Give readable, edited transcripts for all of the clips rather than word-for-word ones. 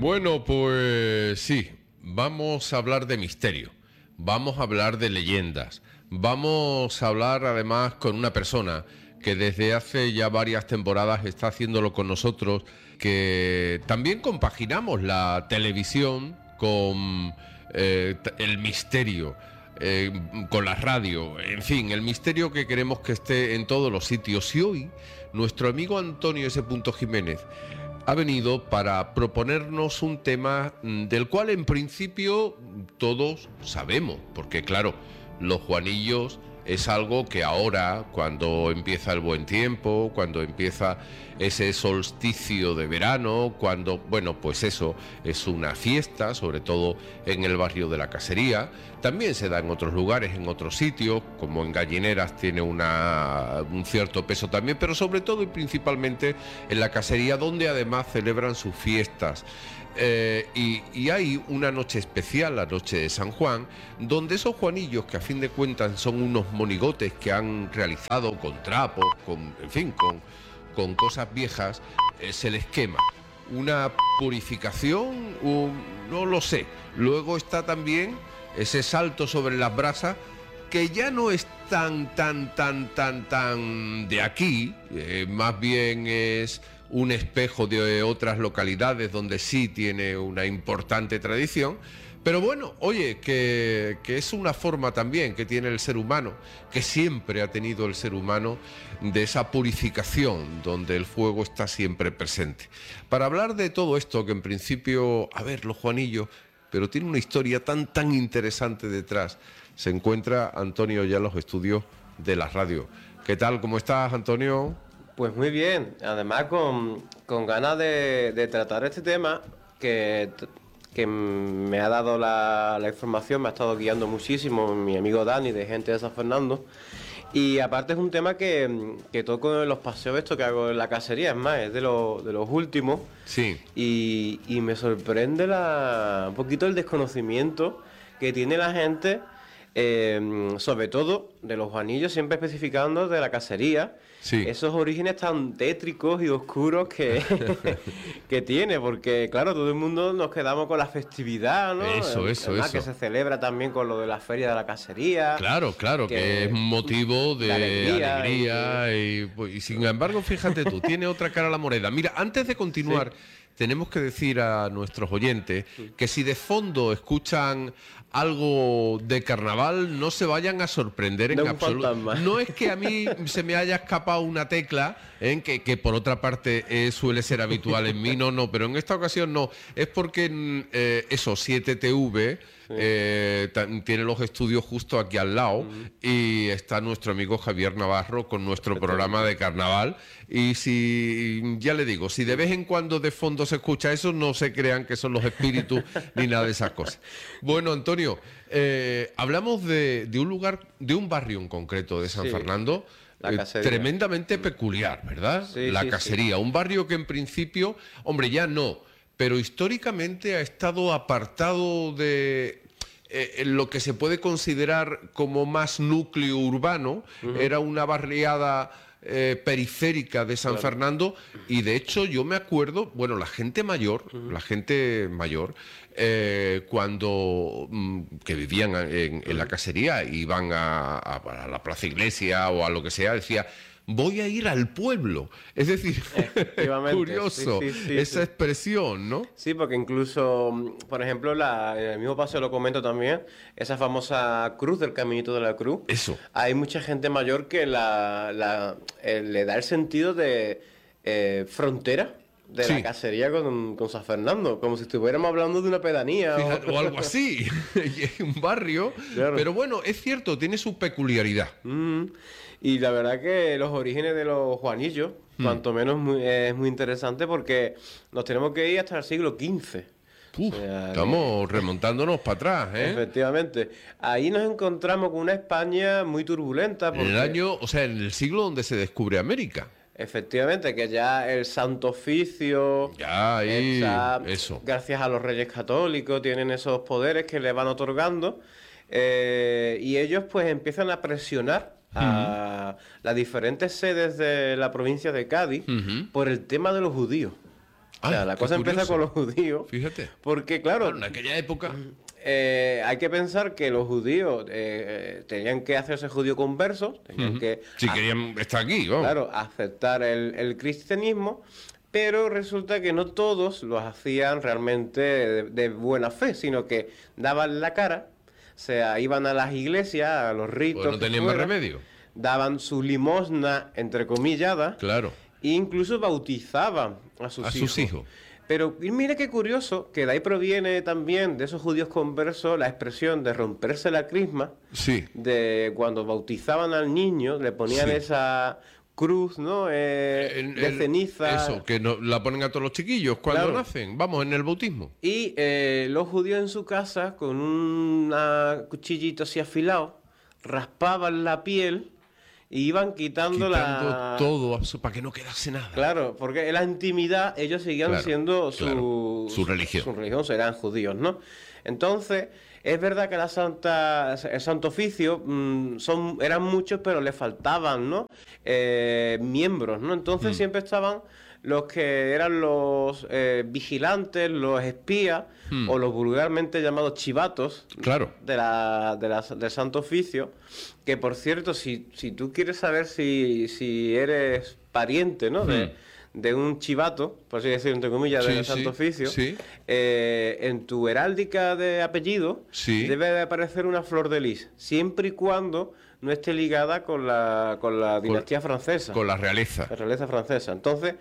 Bueno, pues sí, vamos a hablar de misterio, vamos a hablar de leyendas, vamos a hablar además con una persona que desde hace ya varias temporadas está haciéndolo con nosotros, que también compaginamos la televisión con el misterio. Con la radio, en fin, el misterio que queremos que esté en todos los sitios. Y hoy, nuestro amigo Antonio S. Jiménez ha venido para proponernos un tema del cual en principio todos sabemos, porque claro, los Juanillos es algo que ahora, cuando empieza el buen tiempo, cuando empieza ese solsticio de verano, cuando, bueno, pues eso es una fiesta, sobre todo en el barrio de la Casería. También se da en otros lugares, en otros sitios, como en Gallineras tiene un cierto peso también, pero sobre todo y principalmente en la Casería, donde además celebran sus fiestas. Y hay una noche especial, la noche de San Juan, donde esos Juanillos, que a fin de cuentas son unos monigotes que han realizado con trapos, en fin, con cosas viejas, se les quema. Una purificación, no lo sé. Luego está también ese salto sobre las brasas, que ya no es tan de aquí, más bien es un espejo de otras localidades donde sí tiene una importante tradición. Pero bueno, oye, que es una forma también que tiene el ser humano, que siempre ha tenido el ser humano, de esa purificación donde el fuego está siempre presente. Para hablar de todo esto, que en principio, a ver, los Juanillos, pero tiene una historia tan interesante detrás, se encuentra Antonio ya en los estudios de la radio. ¿Qué tal? ¿Cómo estás, Antonio? Pues muy bien, además con ganas de tratar este tema que me ha dado la información, me ha estado guiando muchísimo mi amigo Dani de Gente de San Fernando. Y aparte es un tema que toco en los paseos estos que hago en la casería, es más, es de los últimos. Sí. Y me sorprende un poquito el desconocimiento que tiene la gente, sobre todo de los Juanillos, siempre especificando de la casería. Sí. Esos orígenes tan tétricos y oscuros que tiene, porque claro, todo el mundo nos quedamos con la festividad, ¿no? Eso. Que se celebra también con lo de la feria de la casería. Claro, que es un motivo de alegría y sin embargo, fíjate tú, tiene otra cara la moneda. Mira, antes de continuar, tenemos que decir a nuestros oyentes que si de fondo escuchan algo de carnaval, no se vayan a sorprender en absoluto. No es que a mí se me haya escapado una tecla, que por otra parte suele ser habitual en mí, no, pero en esta ocasión no. Es porque 7TV tiene los estudios justo aquí al lado y está nuestro amigo Javier Navarro con nuestro programa de carnaval. Y si, ya le digo, si de vez en cuando de fondo se escucha eso, no se crean que son los espíritus ni nada de esas cosas. Bueno, Antonio, hablamos de un lugar, de un barrio en concreto de San Fernando, tremendamente peculiar, ¿verdad? La Casería, un barrio que en principio, hombre, ya no, pero históricamente ha estado apartado de lo que se puede considerar como más núcleo urbano. Era una barriada periférica de San Fernando, y de hecho yo me acuerdo, bueno, la gente mayor, cuando que vivían en la casería, iban a la Plaza Iglesia o a lo que sea, decía: voy a ir al pueblo. Es decir, curioso esa expresión, ¿no? Sí, porque incluso, por ejemplo, en el mismo paseo lo comento también, esa famosa cruz del Caminito de la Cruz. Eso. Hay mucha gente mayor que le da el sentido de frontera de la casería con San Fernando, como si estuviéramos hablando de una pedanía. Fíjate, o algo así, un barrio. Claro. Pero bueno, es cierto, tiene su peculiaridad. Y la verdad que los orígenes de los Juanillos, cuanto menos es muy interesante, porque nos tenemos que ir hasta el siglo XV. Estamos remontándonos para atrás, ¿eh? Efectivamente. Ahí nos encontramos con una España muy turbulenta. En el siglo donde se descubre América. Efectivamente, que ya el Santo Oficio, eso. Gracias a los Reyes Católicos, tienen esos poderes que le van otorgando, y ellos pues empiezan a presionar a las diferentes sedes de la provincia de Cádiz por el tema de los judíos. O sea, la cosa empieza con los judíos. Fíjate. Porque, claro, en aquella época... hay que pensar que los judíos tenían que hacerse judíos conversos, tenían que... Si querían estar aquí, vamos. Claro, aceptar el cristianismo, pero resulta que no todos lo hacían realmente de buena fe, sino que daban la cara, o sea, iban a las iglesias, a los ritos... Pues no tenían más remedio. Daban su limosna, entrecomillada, Claro. e incluso bautizaban a sus hijos. Pero mira qué curioso, que de ahí proviene también de esos judíos conversos la expresión de romperse la crisma, Sí. de cuando bautizaban al niño, le ponían Sí. esa cruz, ¿no? De ceniza. Eso, que la ponen a todos los chiquillos cuando Claro. nacen, vamos, en el bautismo. Y los judíos en su casa, con un cuchillito así afilado, raspaban la piel y iban quitando todo para que no quedase nada. Claro, porque en la intimidad ellos seguían Claro, siendo claro, su religión. Su religión, eran judíos, ¿no? Entonces, es verdad que el Santo Oficio eran muchos, pero le faltaban, ¿no? Miembros, ¿no? Entonces siempre estaban los que eran los vigilantes, los espías, o los vulgarmente llamados chivatos, Claro. del Santo Oficio, que por cierto, si tú quieres saber si eres pariente, ¿no? De un chivato, por así decirlo, entre comillas, Sí, del Santo Oficio, sí. en tu heráldica de apellido Sí. debe de aparecer una flor de lis, siempre y cuando no esté ligada con la dinastía francesa. Con la realeza. La realeza francesa. Entonces,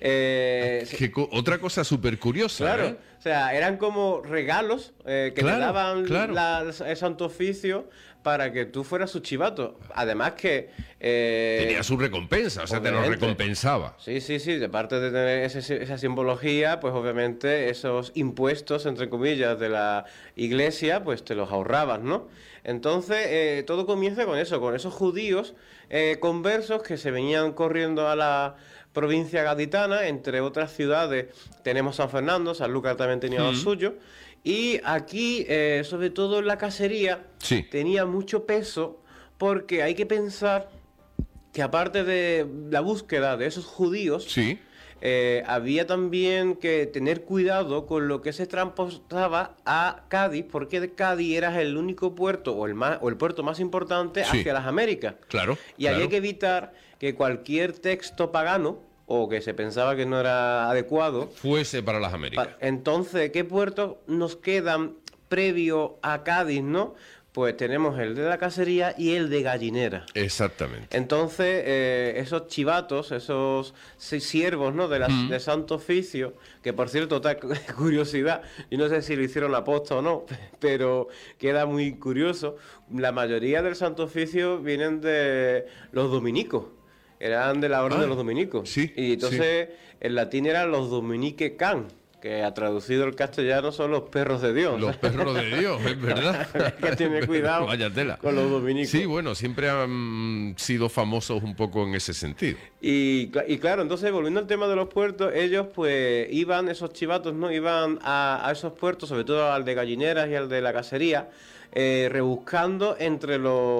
Otra cosa súper curiosa. claro, ¿eh? o sea, eran como regalos que Claro, le daban claro. el Santo Oficio para que tú fueras su chivato. Además que... Tenía su recompensa, o sea, te lo obviamente. recompensaba. Sí, sí, sí, de parte de tener esa simbología, pues obviamente esos impuestos, entre comillas, de la iglesia, pues te los ahorrabas, ¿no? Entonces, todo comienza con eso, con esos judíos conversos que se venían corriendo a la provincia gaditana, entre otras ciudades tenemos San Fernando, Sanlúcar también tenía lo suyo, y aquí, sobre todo en la casería, Sí. tenía mucho peso, porque hay que pensar que aparte de la búsqueda de esos judíos, Sí. había también que tener cuidado con lo que se transportaba a Cádiz, porque Cádiz era el único puerto o el puerto más importante Sí. hacia las Américas. Claro. Y claro. había que evitar que cualquier texto pagano o que se pensaba que no era adecuado. Fuese para las Américas. Entonces, ¿qué puertos nos quedan previo a Cádiz, no? Pues tenemos el de la casería y el de Gallinera. Exactamente. Entonces, esos chivatos, esos siervos, ¿no? De Santo Oficio, que por cierto, otra curiosidad, yo no sé si lo hicieron aposta o no, pero queda muy curioso, la mayoría del Santo Oficio vienen de los dominicos, eran de la orden de los dominicos. Sí, Y entonces, en latín eran los dominique can, que ha traducido el castellano son los perros de Dios. Los perros de Dios, es verdad. Hay que tener cuidado Vaya tela. con los dominicos. Sí, bueno, siempre han sido famosos un poco en ese sentido. Y claro, entonces volviendo al tema de los puertos, ellos pues iban, esos chivatos, ¿no? Iban a esos puertos, sobre todo al de Gallineras y al de la casería, rebuscando entre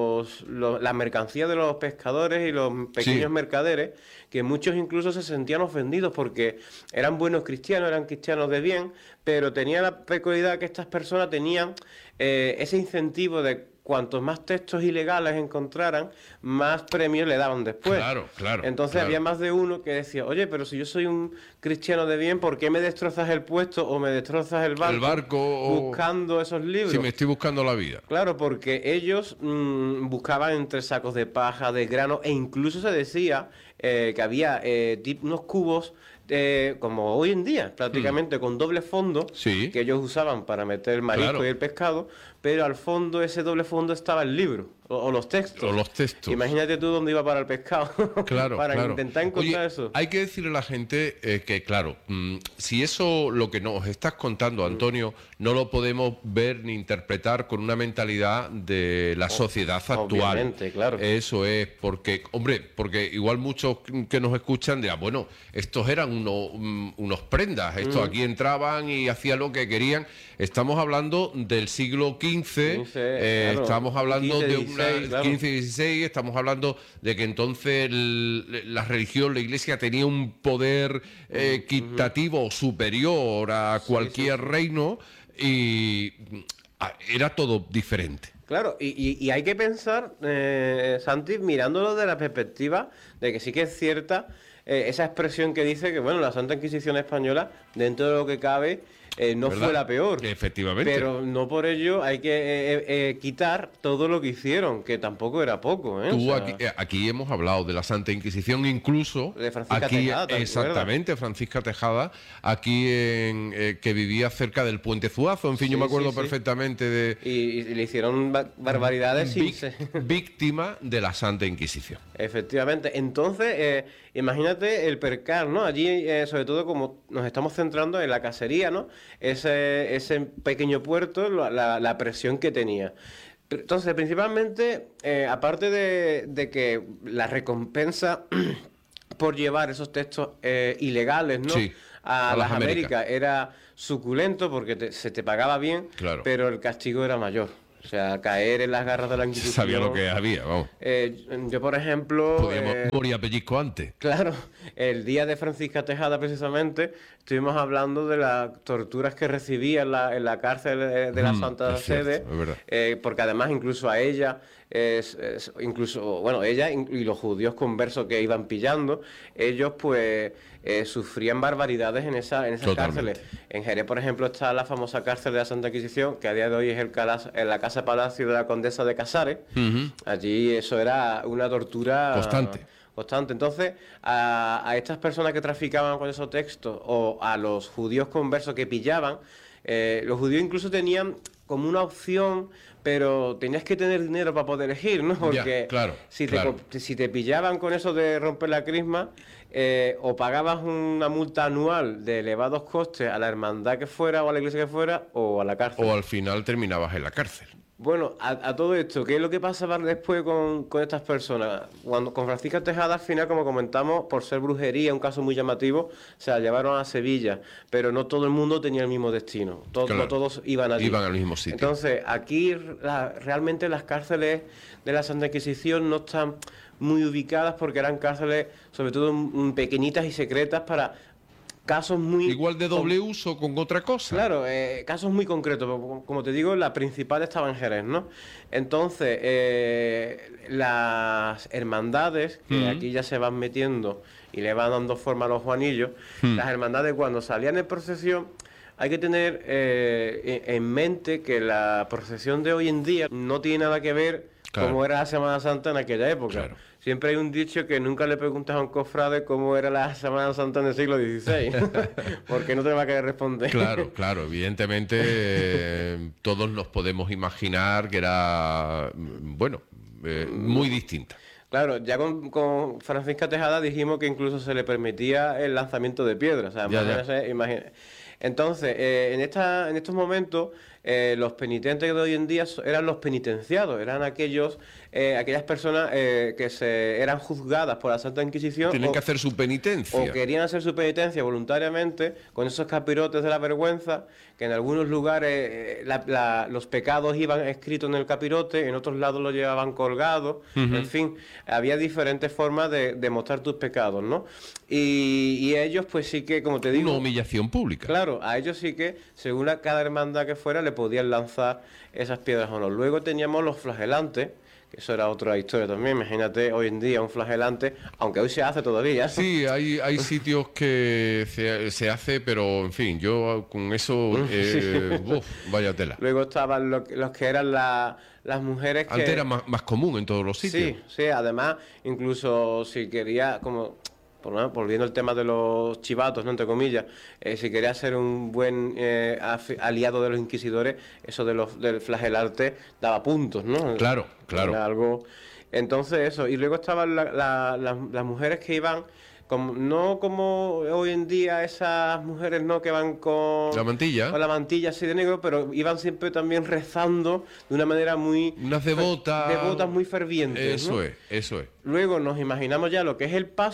las mercancías de los pescadores y los pequeños mercaderes, que muchos incluso se sentían ofendidos porque eran buenos cristianos, eran cristianos de bien, pero tenía la peculiaridad que estas personas tenían ese incentivo de cuantos más textos ilegales encontraran, más premios le daban después. Claro, claro. Entonces claro. había más de uno que decía, oye, pero si yo soy un cristiano de bien, ¿por qué me destrozas el puesto o me destrozas el barco, buscando esos libros? Si me estoy buscando la vida. Claro, porque ellos buscaban entre sacos de paja, de grano, e incluso se decía que había unos cubos como hoy en día, prácticamente con doble fondo, Sí. que ellos usaban para meter el marisco Claro. y el pescado, pero al fondo, ese doble fondo, estaba el libro o los textos. O los textos. Imagínate tú dónde iba para el pescado. Claro, para claro. intentar encontrar Oye, eso. hay que decirle a la gente que, claro, si eso, lo que nos estás contando, Antonio, no lo podemos ver ni interpretar con una mentalidad de la sociedad actual. Obviamente, claro. Eso es, porque, hombre, porque igual muchos que nos escuchan dirán, bueno, estos eran unos prendas, estos aquí entraban y hacían lo que querían. Estamos hablando del siglo XV, claro. estamos hablando 15, de 16. 16, claro. 15 y 16, estamos hablando de que entonces la religión, la iglesia tenía un poder equitativo superior a cualquier reino y era todo diferente. Claro, y hay que pensar, Santi, mirándolo de la perspectiva de que sí que es cierta esa expresión que dice que, bueno, la Santa Inquisición Española, dentro de lo que cabe, no ¿Verdad? fue la peor. Efectivamente. Pero no por ello hay que quitar todo lo que hicieron, que tampoco era poco. Tú O sea, aquí hemos hablado de la Santa Inquisición, incluso de Francisca aquí, Tejada, ¿te exactamente, Francisca Tejada, aquí que vivía cerca del Puente Zuazo, en fin, yo me acuerdo perfectamente de... Y le hicieron barbaridades sin ser- víctima de la Santa Inquisición. Efectivamente. Entonces, imagínate el percal, ¿no? Allí, sobre todo, como nos estamos centrando en la cacería, ¿no? Ese pequeño puerto, la presión que tenía. Entonces, principalmente, aparte de que la recompensa por llevar esos textos ilegales, ¿no? Sí, a a las las Américas era suculento porque se te pagaba bien, Claro. pero el castigo era mayor. O sea, caer en las garras de la Inquisición. Sabía lo que había, vamos. Yo, por ejemplo... Podíamos morir a pellizco antes. Claro, el día de Francisca Tejada precisamente estuvimos hablando de las torturas que recibía en la cárcel de la Santa es cierto, Sede, es verdad. porque además incluso a ella, incluso, bueno, ella y los judíos conversos que iban pillando, ellos pues sufrían barbaridades en esas Totalmente. cárceles. En Jerez, por ejemplo, está la famosa cárcel de la Santa Inquisición, que a día de hoy es en la Casa Palacio de la Condesa de Casares. Allí eso era una tortura constante. Entonces, a estas personas que traficaban con esos textos o a los judíos conversos que pillaban, los judíos incluso tenían como una opción, pero tenías que tener dinero para poder elegir, ¿no? Porque claro, si claro. si te pillaban con eso de romper la crisma, o pagabas una multa anual de elevados costes a la hermandad que fuera o a la iglesia que fuera o a la cárcel. O al final terminabas en la cárcel. Bueno, a todo esto, ¿qué es lo que pasaba después con estas personas? Con Francisca Tejada, al final, como comentamos, por ser brujería, un caso muy llamativo, se la llevaron a Sevilla, pero no todo el mundo tenía el mismo destino, Claro. no todos iban allí. Iban al mismo sitio. Entonces, aquí realmente las cárceles de la Santa Inquisición no están muy ubicadas porque eran cárceles, sobre todo, pequeñitas y secretas para casos muy... Igual de doble uso con otra cosa. Claro, casos muy concretos. Como te digo, la principal estaba en Jerez, ¿no? Entonces, las hermandades, que aquí ya se van metiendo y le van dando forma a los Juanillos, las hermandades cuando salían en procesión, hay que tener en mente que la procesión de hoy en día no tiene nada que ver Claro. cómo era la Semana Santa en aquella época. Claro. Siempre hay un dicho que nunca le preguntas a un cofrade cómo era la Semana Santa en el siglo XVI, porque no te va a querer responder. Claro, evidentemente todos nos podemos imaginar que era, bueno, muy distinta. Claro, ya con Francisca Tejada dijimos que incluso se le permitía el lanzamiento de piedras. O sea, imagínese. Entonces, en estos momentos, los penitentes de hoy en día eran los penitenciados, eran aquellas personas que eran juzgadas por la Santa Inquisición. Tienen que hacer su penitencia. O querían hacer su penitencia voluntariamente con esos capirotes de la vergüenza, que en algunos lugares los pecados iban escritos en el capirote, en otros lados los llevaban colgados, en fin, había diferentes formas de mostrar tus pecados, ¿no? Y ellos pues sí que, como te digo... Una humillación pública. Claro, a ellos sí que, según cada hermandad que fuera, le podían lanzar esas piedras o no. Luego teníamos los flagelantes, que eso era otra historia también. Imagínate hoy en día un flagelante, aunque hoy se hace todavía. Sí, hay sitios que se hace, pero en fin, yo con eso, vaya tela. Luego estaban los que eran las mujeres que... Antes era más común en todos los sitios. Sí, además, incluso si quería, como... volviendo al tema de los chivatos, ¿no?, entre comillas, si quería ser un buen aliado de los inquisidores, eso del flagelarte daba puntos, ¿no? Claro. Era algo... Entonces eso, y luego estaban las mujeres que iban, no como hoy en día esas mujeres, ¿no?, que van con La mantilla. con la mantilla así de negro, pero iban siempre también rezando de una manera muy... Unas devotas. Devotas muy fervientes, ¿no? Eso es. Luego nos imaginamos ya lo que es el paso,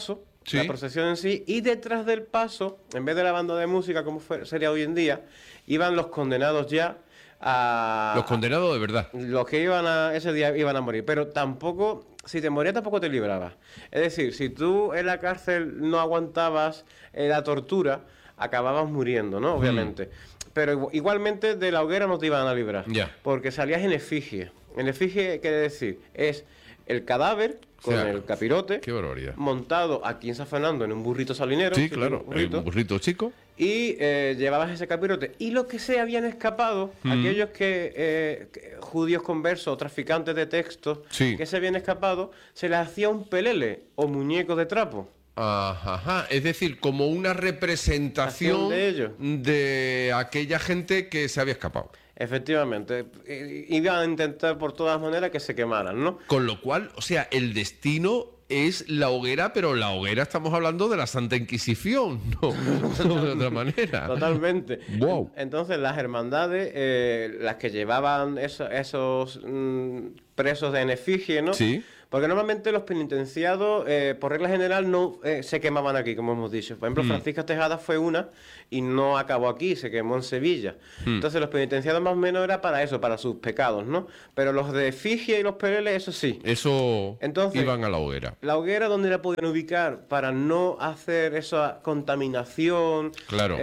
Sí. la procesión en sí, y detrás del paso, en vez de la banda de música, como sería hoy en día, iban los condenados ya Los condenados de verdad. los que ese día iban a morir, pero tampoco, si te morías tampoco te librabas. Es decir, si tú en la cárcel no aguantabas la tortura, acababas muriendo, ¿no? Obviamente. Pero igualmente de la hoguera no te iban a librar, Ya. porque salías en efigie. En efigie quiere decir, es el cadáver con O sea, el capirote Qué barbaridad. montado aquí en San Fernando en un burrito salinero. Sí, claro. Un burrito chico. Y llevabas ese capirote. Y los que se habían escapado, aquellos que judíos conversos o traficantes de textos Sí. que se habían escapado, se les hacía un pelele o muñeco de trapo. Ajá, es decir, como una representación De ellos. de aquella gente que se había escapado. Efectivamente. Iban a intentar por todas maneras que se quemaran, ¿no? Con lo cual, o sea, el destino es la hoguera, pero la hoguera estamos hablando de la Santa Inquisición, no, no de otra manera. Totalmente. Wow. Entonces las hermandades, las que llevaban esos presos en efigie, ¿no? Sí. Porque normalmente los penitenciados, por regla general, no se quemaban aquí, como hemos dicho. Por ejemplo, Francisca Tejada fue una y no acabó aquí, se quemó en Sevilla. Entonces los penitenciados más o menos era para eso, para sus pecados, ¿no? Pero los de efigie y los peleles, eso sí. Eso Entonces, iban a la hoguera. La hoguera, ¿dónde la podían ubicar para no hacer esa contaminación? Claro.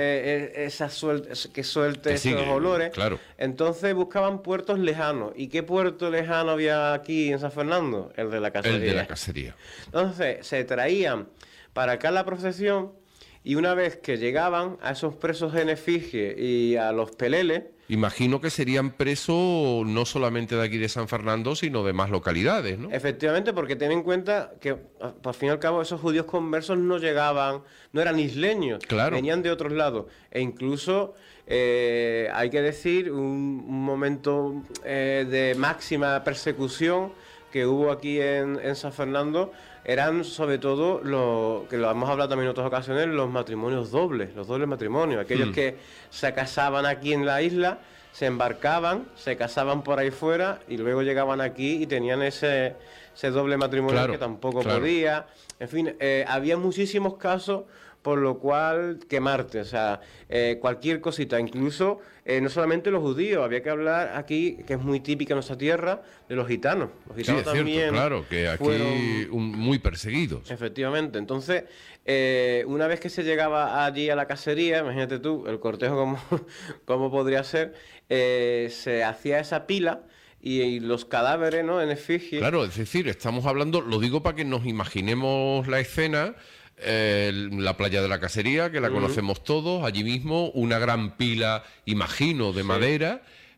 Que suelte Que esos sigue, olores. claro. Entonces buscaban puertos lejanos. ¿Y qué puerto lejano había aquí en San Fernando? El de la cacería. El de la cacería. Entonces se traían para acá la procesión y una vez que llegaban a esos presos en efigie y a los peleles, Imagino que serían presos no solamente de aquí de San Fernando, sino de más localidades, ¿no? efectivamente, porque ten en cuenta que, por fin y al cabo, esos judíos conversos no llegaban, no eran isleños, Claro. venían de otros lados. E incluso, hay que decir, un momento de máxima persecución que hubo aquí en San Fernando, eran sobre todo, que lo hemos hablado también en otras ocasiones, los matrimonios dobles, los dobles matrimonios, aquellos que se casaban aquí en la isla, se embarcaban, se casaban por ahí fuera y luego llegaban aquí y tenían ese doble matrimonio Claro, que tampoco claro. podía. En fin, había muchísimos casos por lo cual quemarte, o sea, cualquier cosita, incluso no solamente los judíos, había que hablar aquí, que es muy típica en nuestra tierra, de los gitanos. Los Sí, gitanos es cierto, también claro, que aquí fueron- muy perseguidos. Efectivamente, entonces, una vez que se llegaba allí a la cacería, imagínate tú, el cortejo como podría ser, se hacía esa pila y los cadáveres, ¿no?, en efigie. Claro, es decir, estamos hablando, lo digo para que nos imaginemos la escena, la playa de la Cacería, que la conocemos todos, allí mismo, una gran pila, imagino, de madera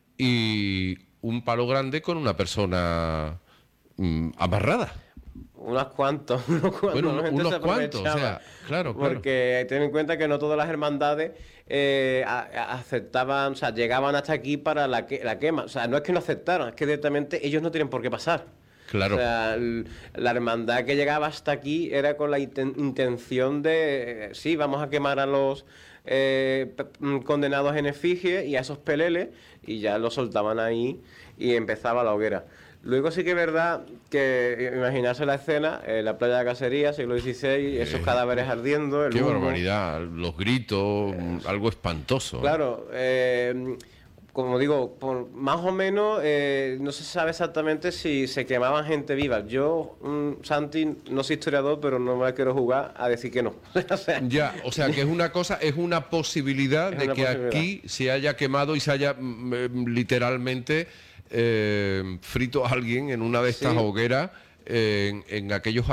y un palo grande con una persona amarrada. Unos cuantos, Bueno, la gente unos se cuantos, o sea, aprovechaba. claro. Porque ten en cuenta que no todas las hermandades aceptaban, o sea, llegaban hasta aquí para la quema. O sea, no es que no aceptaran, es que directamente ellos no tienen por qué pasar. Claro. O sea, la hermandad que llegaba hasta aquí era con la intención de, sí, vamos a quemar a los condenados en efigie y a esos peleles, y ya los soltaban ahí y empezaba la hoguera. Luego sí que es verdad que imaginarse la escena, la playa de la Cacería, siglo XVI, esos cadáveres ardiendo, el Qué humo. barbaridad, los gritos, algo espantoso. Claro, como digo, más o menos no se sabe exactamente si se quemaban gente viva. Yo, Santi, no soy historiador, pero no me la quiero jugar a decir que no. O sea, Ya, o sea que es una cosa, es una posibilidad Es de una que posibilidad. aquí se haya quemado y se haya literalmente frito a alguien en una de estas Sí. hogueras en aquellos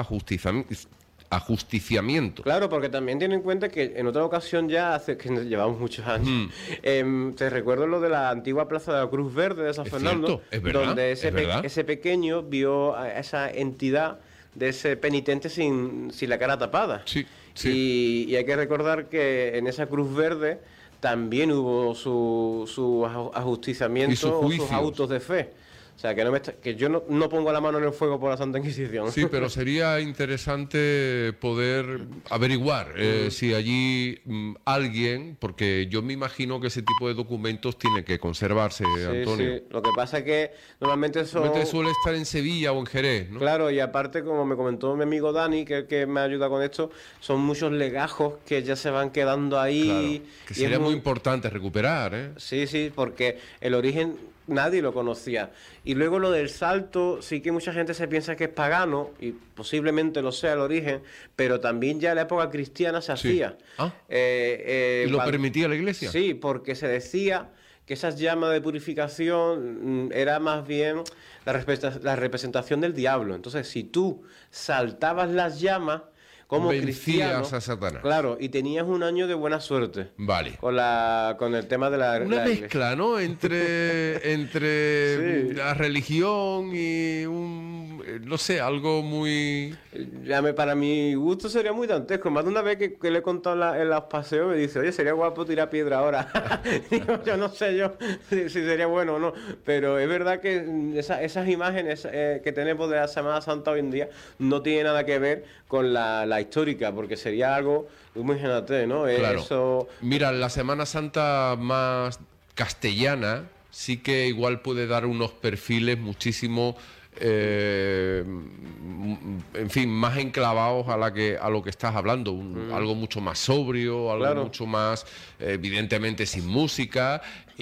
ajusticiamientos. claro, porque también tiene en cuenta que en otra ocasión ya, hace que llevamos muchos años, te recuerdo lo de la antigua Plaza de la Cruz Verde de San Es Fernando, cierto, es verdad, donde es verdad. ese pequeño vio a esa entidad de ese penitente sin la cara tapada. Sí, sí. Y hay que recordar que en esa Cruz Verde también hubo su ajusticiamiento Y sus o sus juicios. autos de fe. O sea, que yo no pongo la mano en el fuego por la Santa Inquisición. Sí, pero sería interesante poder averiguar si allí alguien, porque yo me imagino que ese tipo de documentos tiene que conservarse, Antonio. Sí. Lo que pasa es que normalmente suele estar en Sevilla o en Jerez, ¿no? Claro, y aparte, como me comentó mi amigo Dani, que me ayuda con esto, son muchos legajos que ya se van quedando ahí. Claro, que sería muy importante recuperar, ¿eh? Sí, porque el origen nadie lo conocía. Y luego lo del salto, sí que mucha gente se piensa que es pagano, y posiblemente lo sea el origen, pero también ya en la época cristiana se hacía. ¿Y lo permitía la Iglesia? Sí, porque se decía que esas llamas de purificación era más bien la representación del diablo. Entonces, si tú saltabas las llamas como cristiano, a Satanás. Claro, y tenías un año de buena suerte. Vale. Con el tema de una mezcla, ¿no? Entre sí. La religión y no sé, algo muy... Para mi gusto sería muy dantesco. Más de una vez que le he contado en los paseos me dice, oye, sería guapo tirar piedra ahora. Digo, yo no sé si sería bueno o no. Pero es verdad que esas imágenes que tenemos de la Semana Santa hoy en día no tienen nada que ver con la histórica, porque sería algo, imagínate, ¿no? Claro. Eso... Mira, la Semana Santa más castellana sí que igual puede dar unos perfiles muchísimo, en fin, más enclavados a lo que estás hablando, algo mucho más sobrio, algo mucho más, evidentemente sin música.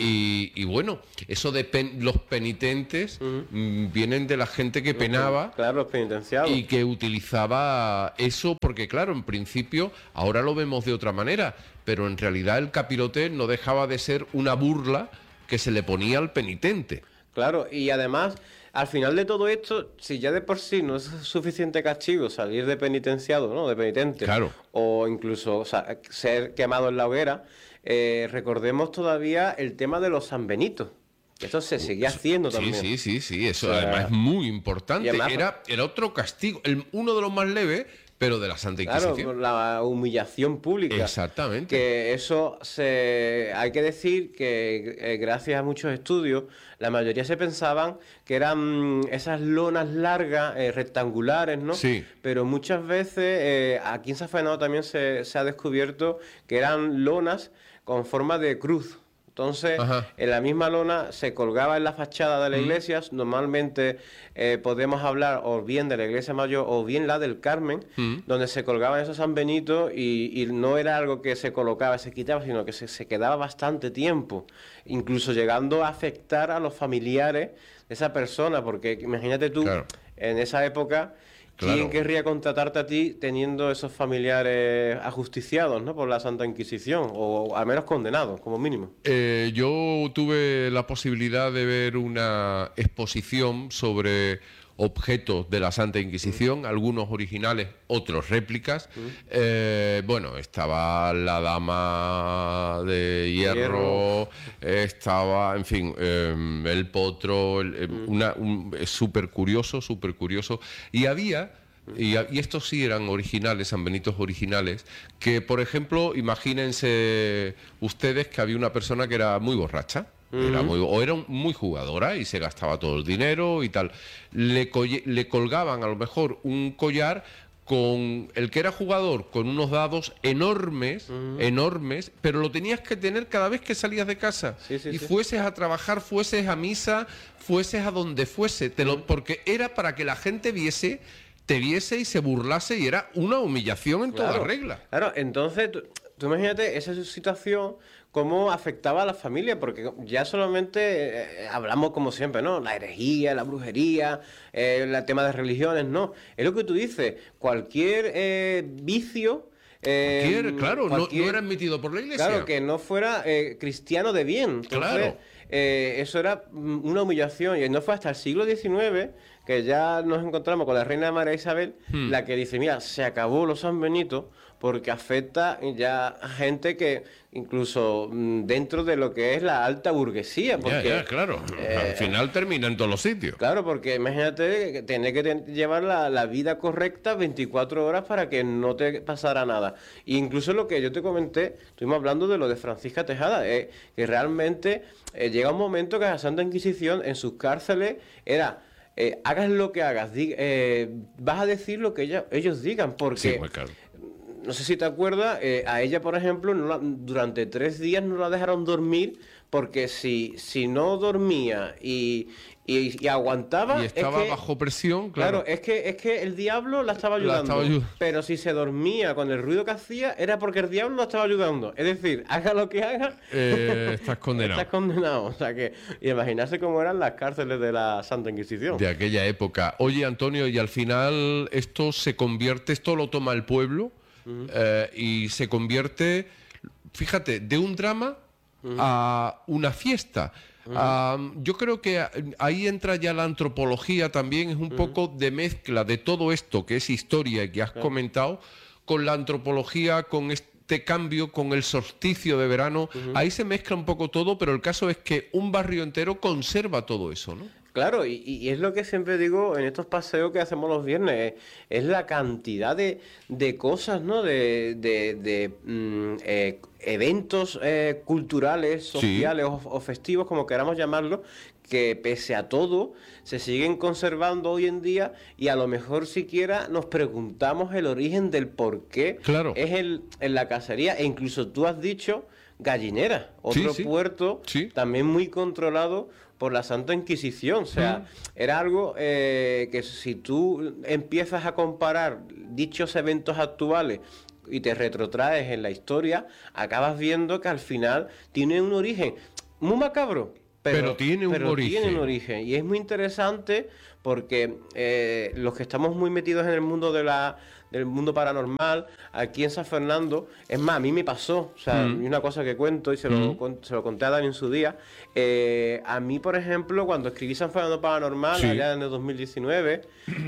Y bueno, eso de los penitentes vienen de la gente que penaba, claro, los penitenciados, y que utilizaba eso porque, claro, en principio ahora lo vemos de otra manera, pero en realidad el capirote no dejaba de ser una burla que se le ponía al penitente. Claro, y además, al final de todo esto, si ya de por sí no es suficiente castigo salir de penitenciado, ¿no? De penitente, claro, o incluso ser quemado en la hoguera, recordemos todavía el tema de los sanbenitos. Esto se seguía haciendo también. Sí, eso además es muy importante. Además, era otro castigo, uno de los más leves, pero de la Santa Inquisición. Claro, la humillación pública. Exactamente. Que eso hay que decir que gracias a muchos estudios, la mayoría se pensaban que eran esas lonas largas, rectangulares, ¿no? Sí. Pero muchas veces, aquí en San Fernando también se ha descubierto que eran lonas con forma de cruz. Entonces, en la misma lona se colgaba en la fachada de la iglesia. Normalmente podemos hablar o bien de la iglesia mayor o bien la del Carmen, donde se colgaban esos San Benito y no era algo que se colocaba, se quitaba, sino que se quedaba bastante tiempo, incluso llegando a afectar a los familiares de esa persona, porque imagínate tú, en esa época... ¿Quién querría contratarte a ti teniendo esos familiares ajusticiados, ¿no? Por la Santa Inquisición, o al menos condenados, como mínimo? Yo tuve la posibilidad de ver una exposición sobre objetos de la Santa Inquisición, algunos originales, otros réplicas. Bueno, estaba la Dama de Hierro, estaba, en fin, el potro, súper curioso, y había... Y estos sí eran originales, sanbenitos originales, que, por ejemplo, imagínense ustedes que había una persona que era muy borracha, era muy jugadora y se gastaba todo el dinero y tal. Le colgaban a lo mejor un collar con el que era jugador, con unos dados enormes, pero lo tenías que tener cada vez que salías de casa. Fueses a trabajar, fueses a misa, fueses a donde fuese, porque era para que la gente te viese y se burlase, y era una humillación en toda regla. Claro, entonces tú imagínate esa situación, cómo afectaba a la familia, porque ya solamente hablamos como siempre, ¿no? La herejía, la brujería, el tema de religiones, no. Es lo que tú dices, cualquier vicio... Claro, no era admitido por la Iglesia. Claro, que no fuera cristiano de bien. Entonces, claro. Eso era una humillación, y no fue hasta el siglo XIX que ya nos encontramos con la reina María Isabel, la que dice, mira, se acabó los San Benito, porque afecta ya a gente que incluso dentro de lo que es la alta burguesía. Porque, ya, claro. Al final termina en todos los sitios. Claro, porque imagínate que tener que llevar la vida correcta 24 horas para que no te pasara nada. E incluso lo que yo te comenté, estuvimos hablando de lo de Francisca Tejada, que realmente llega un momento que la Santa Inquisición en sus cárceles era... hagas lo que hagas, vas a decir lo que ellos digan, porque... Sí, muy claro. No sé si te acuerdas, a ella, por ejemplo, durante 3 días no la dejaron dormir, porque si no dormía y aguantaba... Y estaba bajo presión, claro. Claro, es que el diablo la estaba ayudando. Pero si se dormía con el ruido que hacía, era porque el diablo la estaba ayudando. Es decir, haga lo que haga, estás condenado. Estás condenado. O sea que, imaginarse cómo eran las cárceles de la Santa Inquisición. De aquella época. Oye, Antonio, y al final esto lo toma el pueblo, y se convierte, fíjate, de un drama a una fiesta. Yo creo que ahí entra ya la antropología también, es un poco de mezcla de todo esto que es historia y que has comentado, con la antropología, con este cambio, con el solsticio de verano. Ahí se mezcla un poco todo, pero el caso es que un barrio entero conserva todo eso, ¿no? Claro, y es lo que siempre digo en estos paseos que hacemos los viernes, es la cantidad de cosas, ¿no? De eventos culturales, sociales o festivos, como queramos llamarlo, que pese a todo se siguen conservando hoy en día, y a lo mejor siquiera nos preguntamos el origen del por qué es en la cacería. E incluso tú has dicho Gallinera, otro puerto también muy controlado por la Santa Inquisición. O sea, era algo que si tú empiezas a comparar dichos eventos actuales y te retrotraes en la historia, acabas viendo que al final tiene un origen muy macabro, pero tiene un origen. Y es muy interesante porque los que estamos muy metidos en el mundo del mundo paranormal, aquí en San Fernando, es más, a mí me pasó, o sea, una cosa que cuento y se lo conté a Dani en su día. A mí, por ejemplo, cuando escribí San Fernando Paranormal, allá en el 2019,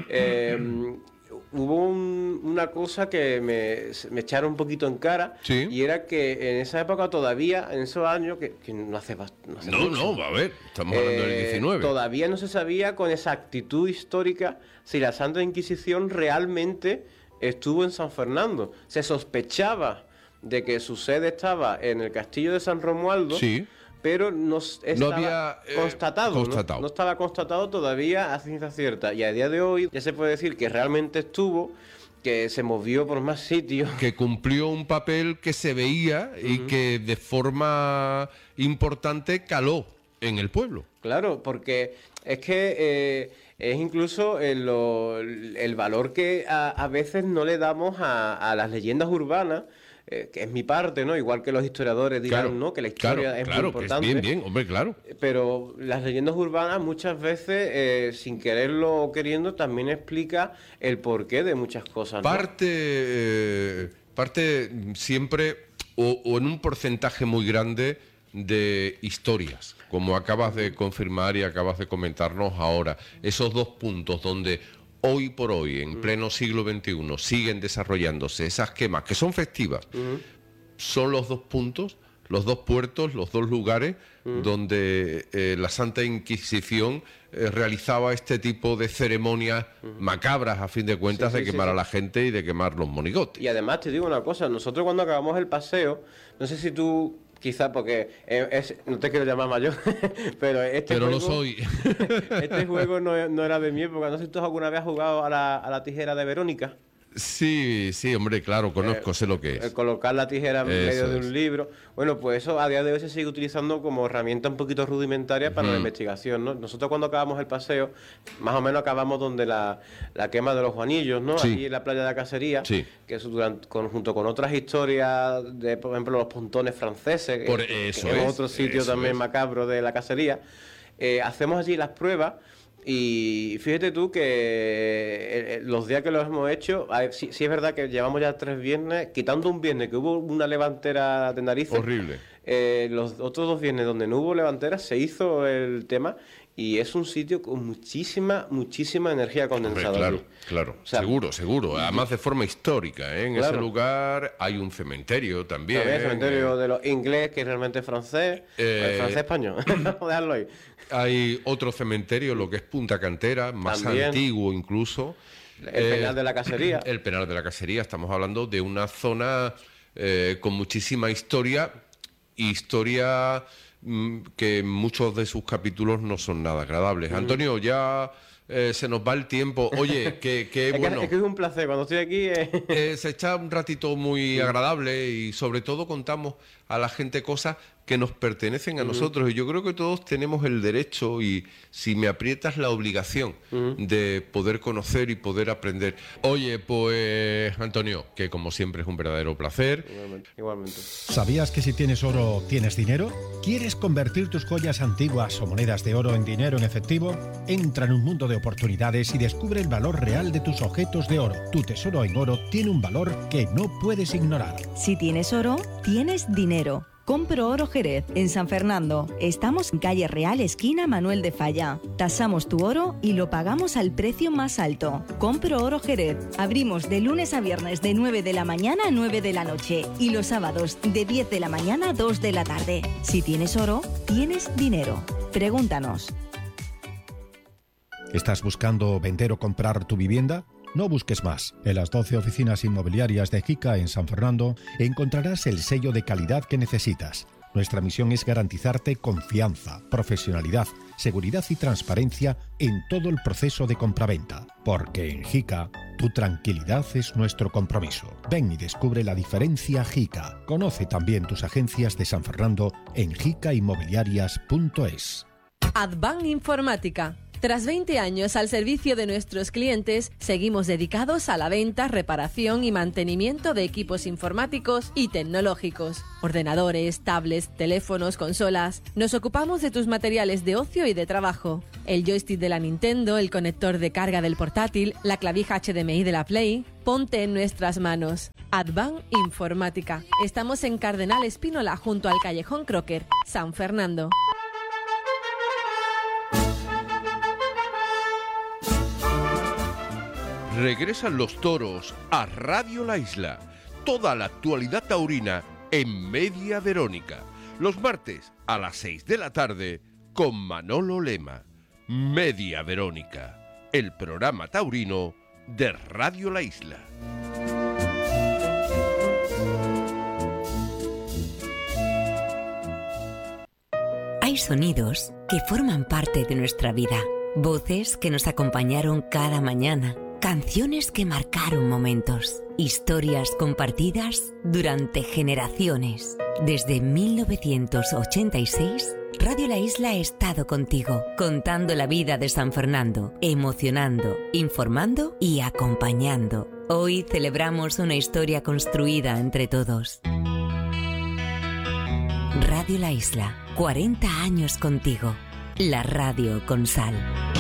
hubo una cosa que me echaron un poquito en cara, y era que en esa época todavía, en esos años, que no hace mucho, a ver, estamos hablando del 19. Todavía no se sabía con exactitud histórica si la Santa Inquisición realmente estuvo en San Fernando. Se sospechaba de que su sede estaba en el castillo de San Romualdo, pero no estaba constatado. No estaba constatado todavía a ciencia cierta. Y a día de hoy ya se puede decir que realmente estuvo, que se movió por más sitios. Que cumplió un papel que se veía y que de forma importante caló en el pueblo. Claro, porque es que es incluso el valor que a veces no le damos a las leyendas urbanas, que es mi parte, ¿no? Igual que los historiadores dirán, ¿no? Que la historia es muy importante. Que es bien, hombre, claro. Pero las leyendas urbanas muchas veces, sin quererlo o queriendo, también explica el porqué de muchas cosas, ¿no? Parte siempre, o en un porcentaje muy grande, de historias, como acabas de confirmar y acabas de comentarnos ahora. Esos dos puntos donde hoy por hoy, en pleno siglo XXI, siguen desarrollándose esas quemas que son festivas, son los dos puntos, los dos puertos, los dos lugares donde la Santa Inquisición realizaba este tipo de ceremonias macabras, a fin de cuentas, de quemar a la gente y de quemar los monigotes. Y además te digo una cosa, nosotros cuando acabamos el paseo, no sé si tú... Quizá porque no te quiero llamar mayor, pero juego, lo soy. Este juego no era de mi época. No sé si tú alguna vez has jugado a la tijera de Verónica. Sí, hombre, claro, conozco, sé lo que es. Colocar la tijera en medio de un libro. Bueno, pues eso a día de hoy se sigue utilizando como herramienta un poquito rudimentaria para la investigación, ¿no? Nosotros cuando acabamos el paseo, más o menos acabamos donde la quema de los Juanillos, ¿no? Allí en la playa de la Cacería, que eso junto con otras historias de, por ejemplo, los pontones franceses, que es otro sitio también macabro de la cacería. Hacemos allí las pruebas. Y fíjate tú que los días que los hemos hecho, sí es verdad que llevamos ya 3 viernes, quitando un viernes que hubo una levantera de narices. Horrible. los otros 2 viernes donde no hubo levanteras se hizo el tema y es un sitio con muchísima energía condensada. Hombre, claro, o sea, seguro. Además de forma histórica, ¿eh? En ese lugar hay un cementerio también. También el cementerio de los inglés, que es realmente francés, francés-español. Dejarlo ahí. Hay otro cementerio, lo que es Punta Cantera, más también, antiguo incluso. El Penal de la Casería. El Penal de la Casería. Estamos hablando de una zona con muchísima historia que muchos de sus capítulos no son nada agradables. Antonio, ya se nos va el tiempo. Oye, bueno. Es que es un placer, cuando estoy aquí... se echa un ratito muy agradable y sobre todo contamos a la gente cosas que nos pertenecen a nosotros, y yo creo que todos tenemos el derecho y, si me aprietas, la obligación de poder conocer y poder aprender. Oye, pues Antonio, que como siempre es un verdadero placer. Igualmente. ¿Sabías que si tienes oro, tienes dinero? ¿Quieres convertir tus joyas antiguas o monedas de oro en dinero en efectivo? Entra en un mundo de oportunidades y descubre el valor real de tus objetos de oro. Tu tesoro en oro tiene un valor que no puedes ignorar. Si tienes oro, tienes dinero. Compro Oro Jerez, en San Fernando. Estamos en calle Real, esquina Manuel de Falla. Tasamos tu oro y lo pagamos al precio más alto. Compro Oro Jerez. Abrimos de lunes a viernes de 9 de la mañana a 9 de la noche y los sábados de 10 de la mañana a 2 de la tarde. Si tienes oro, tienes dinero. Pregúntanos. ¿Estás buscando vender o comprar tu vivienda? No busques más. En las 12 oficinas inmobiliarias de JICA en San Fernando encontrarás el sello de calidad que necesitas. Nuestra misión es garantizarte confianza, profesionalidad, seguridad y transparencia en todo el proceso de compraventa. Porque en JICA, tu tranquilidad es nuestro compromiso. Ven y descubre la diferencia JICA. Conoce también tus agencias de San Fernando en jicainmobiliarias.es. Advan Informática. Tras 20 años al servicio de nuestros clientes, seguimos dedicados a la venta, reparación y mantenimiento de equipos informáticos y tecnológicos. Ordenadores, tablets, teléfonos, consolas. Nos ocupamos de tus materiales de ocio y de trabajo. El joystick de la Nintendo, el conector de carga del portátil, la clavija HDMI de la Play. Ponte en nuestras manos. Advan Informática. Estamos en Cardenal Espínola, junto al Callejón Crocker, San Fernando. Regresan los toros a Radio La Isla. Toda la actualidad taurina en Media Verónica. Los martes a las 6 de la tarde con Manolo Lema. Media Verónica, el programa taurino de Radio La Isla. Hay sonidos que forman parte de nuestra vida. Voces que nos acompañaron cada mañana. Canciones que marcaron momentos, historias compartidas durante generaciones. Desde 1986, Radio La Isla ha estado contigo, contando la vida de San Fernando, emocionando, informando y acompañando. Hoy celebramos una historia construida entre todos. Radio La Isla, 40 años contigo. La radio con sal.